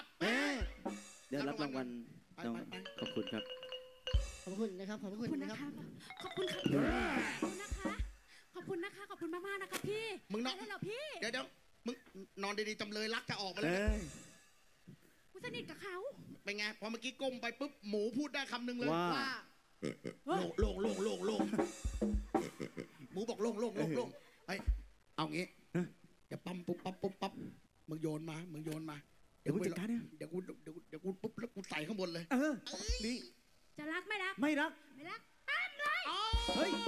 เดี๋ยวรับรางวัลน้องขอบคุณครับขอบคุณนะครับขอบคุณนะครับขอบคุณค่ะขอบคุณนะคะขอบคุณมากๆนะคะพี่มึงนอนได้เหรอพี่เดี๋ยวมึงนอนดีๆจำเลยรักจะออกมาเลยกูสนิทกับเขาเป็นไงพอเมื่อกี้ก้มไปปุ๊บหมูพูดได้คำหนึ่งเลยว่าโล่งหมูบอกโล่งไอ้เอางี้อย่าปั๊มปุ๊บปั๊บมึงโยนมาเดี๋ยวกูจัดการเนี่ยเดี๋ยวกูปุ๊บแล้วกูใส่ข้างบนเลยนี่จะรักไม่รักไม่รักปั๊มเลยเฮ้ย